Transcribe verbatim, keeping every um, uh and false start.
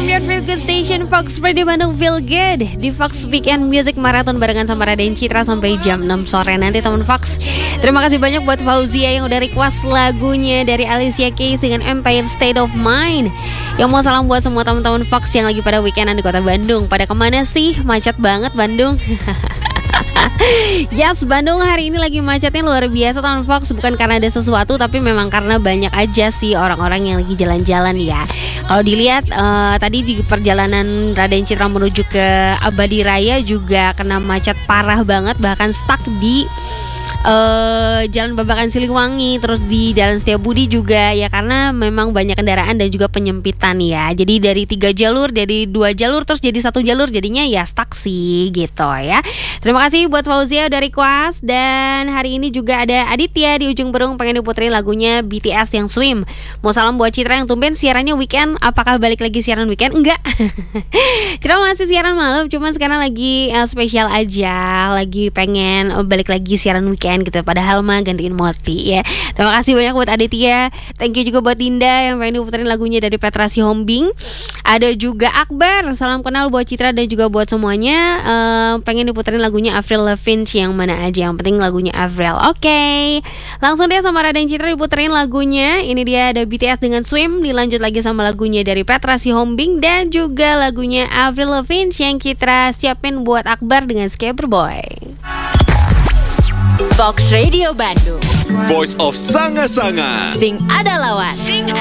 From your feel good station Fox Radio Bandung Feel Good di Fox Weekend Music Marathon barengan sama Raden Citra sampai jam enam sore nanti teman Fox. Terima kasih banyak buat Fauzia yang udah request lagunya dari Alicia Keys dengan Empire State of Mind. Yang mau salam buat semua teman-teman Fox yang lagi pada weekendan di kota Bandung. Pada kemana sih? Macet banget Bandung. Yes, Bandung hari ini lagi macetnya luar biasa teman Fox. Bukan karena ada sesuatu, tapi memang karena banyak aja sih orang-orang yang lagi jalan-jalan ya. Kalau dilihat uh, tadi di perjalanan Raden Citra menuju ke Abadi Raya juga kena macet parah banget. Bahkan stuck di Uh, Jalan Babakan Siliwangi, terus di Jalan Setiabudi juga ya, karena memang banyak kendaraan dan juga penyempitan ya. Jadi dari tiga jalur, dari dua jalur terus jadi satu jalur, jadinya ya stuck sih gitu ya. Terima kasih buat Fauzia udah request. Dan hari ini juga ada Aditya di ujung Berung pengen diputerin lagunya B T S yang Swim. Mau salam buat Citra yang tumben siarannya weekend. Apakah balik lagi siaran weekend? Enggak. Citra masih siaran malam, cuman sekarang lagi uh, spesial aja, lagi pengen uh, balik lagi siaran weekend gitu, padahal mah gantiin Moti ya. Terima kasih banyak buat Aditya. Thank you juga buat Dinda yang pengen diputerin lagunya dari Petra Sihombing. Ada juga Akbar, salam kenal buat Citra dan juga buat semuanya. uh, Pengen diputerin lagunya Avril Lavigne yang mana aja, yang penting lagunya Avril. Oke, okay. Langsung dia sama Raden Citra diputerin lagunya. Ini dia ada B T S dengan Swim. Dilanjut lagi sama lagunya dari Petra Sihombing dan juga lagunya Avril Lavigne yang Citra siapin buat Akbar dengan Skater Boy. Fox Radio Bandung, Voice of Sanga-Sanga. Sing ada lawan. Sing